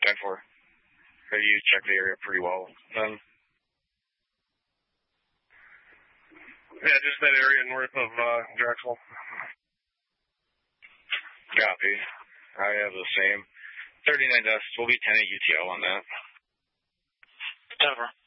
10-4. Have you checked the area pretty well then? Yeah, just that area north of Drexel. Copy. I have the same. 39 deaths. We'll be 10 at UTL on that. 10-4.